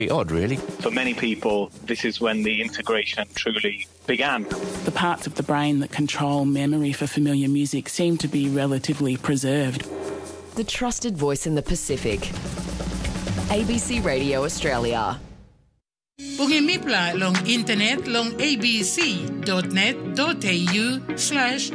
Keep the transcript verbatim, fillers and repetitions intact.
Odd, really. For many people, this is when the integration truly began. The parts of the brain that control memory for familiar music seem to be relatively preserved. The trusted voice in the Pacific. A B C Radio Australia. Pungimipla long internet long abc.net.au slash